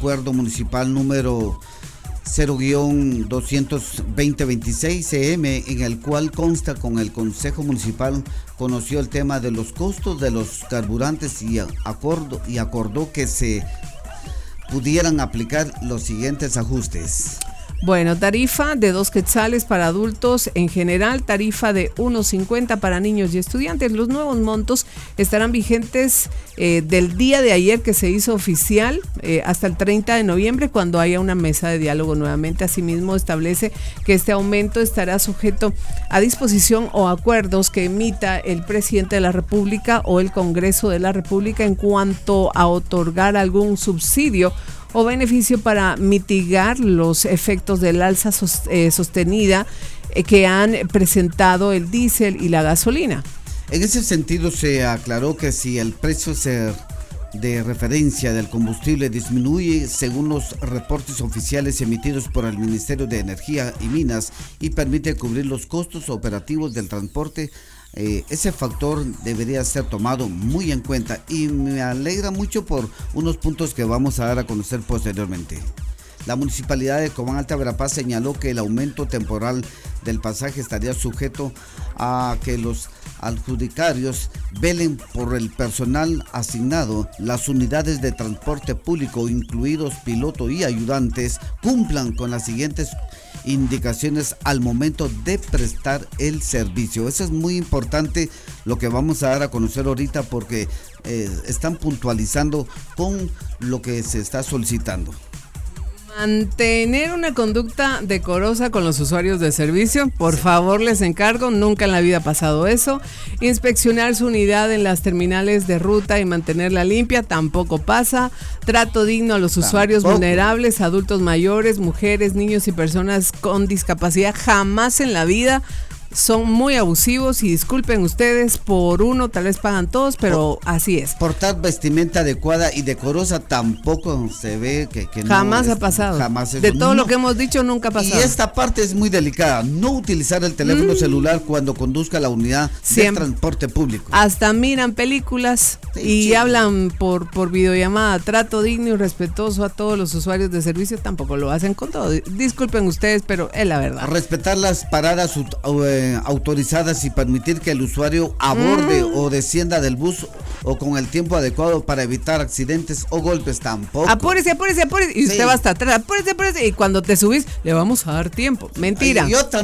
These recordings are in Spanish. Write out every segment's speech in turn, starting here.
acuerdo municipal número 0-22026 CM, en el cual consta con el Consejo Municipal conoció el tema de los costos de los carburantes y acordó que se pudieran aplicar los siguientes ajustes. Bueno, tarifa de 2 quetzales para adultos en general, tarifa de 1.50 para niños y estudiantes. Los nuevos montos estarán vigentes del día de ayer que se hizo oficial hasta el 30 de noviembre cuando haya una mesa de diálogo nuevamente. Asimismo, establece que este aumento estará sujeto a disposición o acuerdos que emita el presidente de la República o el Congreso de la República en cuanto a otorgar algún subsidio o beneficio para mitigar los efectos del alza sostenida que han presentado el diésel y la gasolina. En ese sentido, se aclaró que si el precio de referencia del combustible disminuye según los reportes oficiales emitidos por el Ministerio de Energía y Minas y permite cubrir los costos operativos del transporte, ese factor debería ser tomado muy en cuenta, y me alegra mucho por unos puntos que vamos a dar a conocer posteriormente. La Municipalidad de Cobán Alta Verapaz señaló que el aumento temporal del pasaje estaría sujeto a que los adjudicatarios velen por el personal asignado, las unidades de transporte público, incluidos piloto y ayudantes, cumplan con las siguientes indicaciones al momento de prestar el servicio. Eso es muy importante, lo que vamos a dar a conocer ahorita, porque están puntualizando con lo que se está solicitando. Mantener una conducta decorosa con los usuarios de servicio, por favor, les encargo, nunca en la vida ha pasado eso. Inspeccionar su unidad en las terminales de ruta y mantenerla limpia, tampoco pasa. Trato digno a los usuarios vulnerables, adultos mayores, mujeres, niños y personas con discapacidad, jamás en la vida. Son muy abusivos y disculpen ustedes por uno, tal vez pagan todos, pero así es. Portar vestimenta adecuada y decorosa tampoco se ve que jamás ha pasado. Jamás de todo lo que hemos dicho nunca ha pasado. Y esta parte es muy delicada, no utilizar el teléfono celular cuando conduzca la unidad de transporte público. Hasta miran películas y hablan por videollamada. Trato digno y respetuoso a todos los usuarios de servicio, tampoco lo hacen con todo. Disculpen ustedes, pero es la verdad. Respetar las paradas autorizadas y permitir que el usuario aborde o descienda del bus o con el tiempo adecuado para evitar accidentes o golpes, tampoco. Apúrese. Y usted va hasta atrás, apúrese. Y cuando te subís, le vamos a dar tiempo. Mentira. Y otra,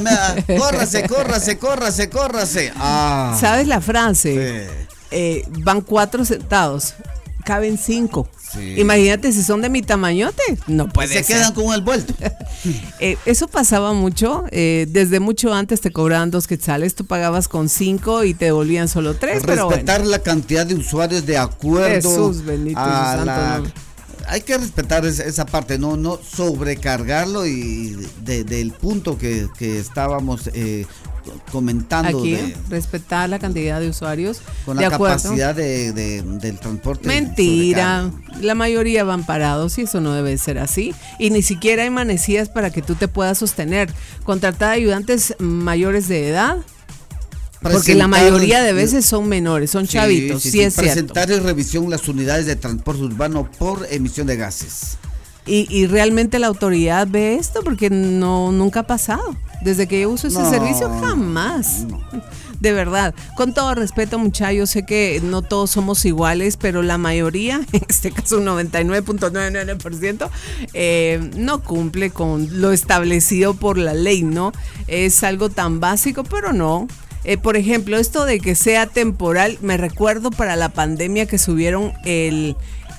córrase. ¿Sabes la frase? Sí. Van 4 sentados, caben 5. Sí. Imagínate si son de mi tamañote, no puede ser. Se quedan con el vuelto. Eso pasaba mucho, desde mucho antes te cobraban 2 quetzales, tú pagabas con 5 y te devolvían solo 3. Respetar la cantidad de usuarios de acuerdo. Jesús bendito, santo. Hay que respetar esa parte, no sobrecargarlo, y del punto que estábamos comentando aquí, respetar la cantidad de usuarios con la capacidad del transporte. Mentira, la mayoría van parados y eso no debe ser así, y ni siquiera hay manecillas para que tú te puedas sostener. Contratar ayudantes mayores de edad, porque la mayoría de veces son menores, son chavitos, sí es cierto. Presentar y revisión las unidades de transporte urbano por emisión de gases. Y realmente la autoridad ve esto, porque nunca ha pasado. Desde que yo uso ese servicio, jamás. No. De verdad, con todo respeto, muchachos, yo sé que no todos somos iguales, pero la mayoría, en este caso un 99.99%, no cumple con lo establecido por la ley, ¿no? Es algo tan básico, pero no. Por ejemplo, esto de que sea temporal, me recuerdo para la pandemia que subieron el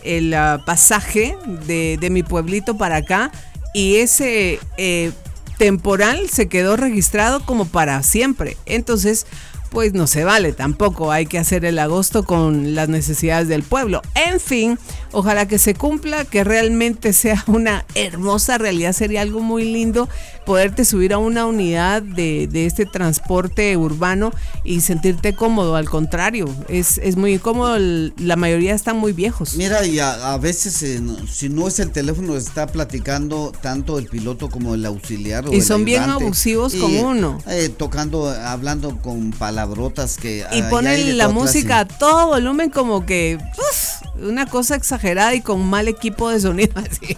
pasaje de mi pueblito para acá, y ese temporal se quedó registrado como para siempre. Entonces, pues no se vale tampoco, hay que hacer el agosto con las necesidades del pueblo. En fin, ojalá que se cumpla, que realmente sea una hermosa realidad. Sería algo muy lindo poderte subir a una unidad de este transporte urbano y sentirte cómodo. Al contrario, es muy incómodo, la mayoría están muy viejos. Mira, y a veces si no es el teléfono, está platicando tanto el piloto como el auxiliar o y el son ayudante, bien abusivos con uno, hablando con palabrotas que y ponen la música a todo volumen, como que una cosa exagerada y con mal equipo de sonido así.